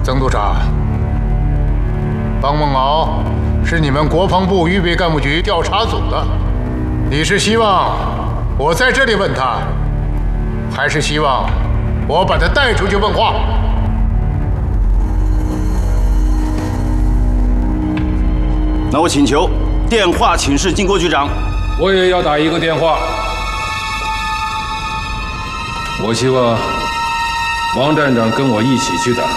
曾督察，方梦敖是你们国防部预备干部局调查组的，你是希望我在这里问他，还是希望我把他带出去问话？ 那我请求电话请示经国局长。 我也要打一个电话。我希望王站长跟我一起去打。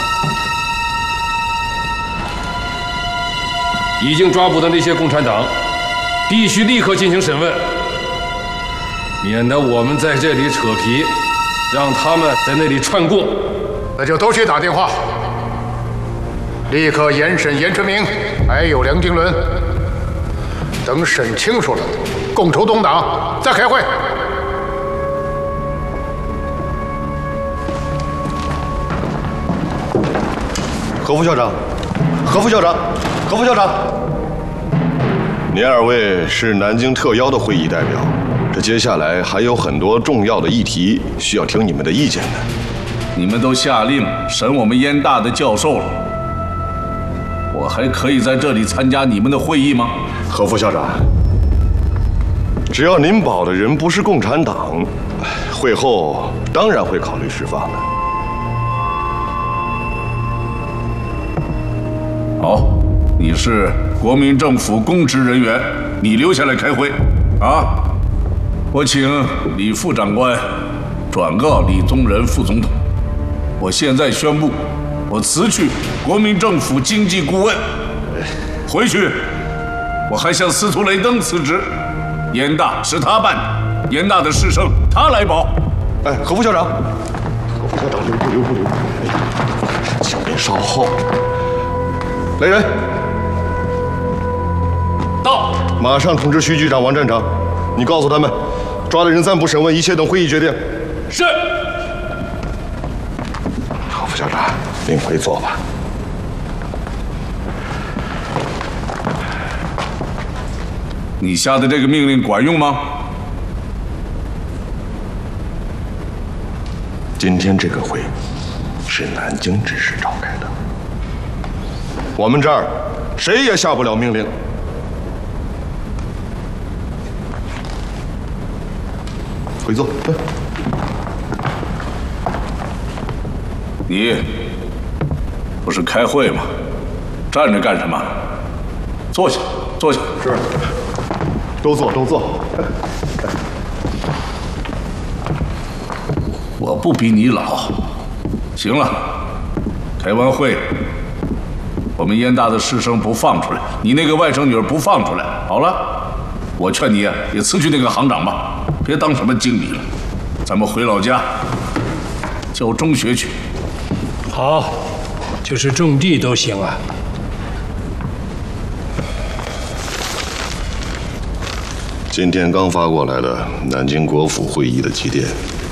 已经抓捕的那些共产党，必须立刻进行审问，免得我们在这里扯皮，让他们在那里串供。 那就都去打电话，立刻严审严春明，还有梁经纶。等审清楚了，共筹东党，再开会。 何副校长，何副校长，何副校长，您二位是南京特邀的会议代表，这接下来还有很多重要的议题需要听你们的意见的。 你们都下令审我们燕大的教授了，我还可以在这里参加你们的会议吗？ 何副校长，只要您保的人不是共产党，会后当然会考虑释放的。 好，你是国民政府公职人员，你留下来开会啊！我请李副长官转告李宗仁副总统，我现在宣布，我辞去国民政府经济顾问，回去我还向司徒雷登辞职，燕大是他办的，燕大的师生他来保。 哎，何副校长，何副校长，不留，请您稍后。来人， 到， 马上通知徐局长、王站长，你告诉他们，抓的人暂不审问，一切等会议决定。 是。 何副校长，您回坐吧。 你下的这个命令管用吗？ 今天这个会是南京指示召开的，我们这儿谁也下不了命令。回坐。 你不是开会吗？站着干什么？坐下，坐下。 是。都坐。 我不比你老。行了，开完会，我们燕大的师生不放出来，你那个外甥女儿不放出来。好了，我劝你也辞去那个行长吧，别当什么经理了。咱们回老家教中学去。 好，就是种地都行啊。 今天刚发过来的南京国府会议的急电，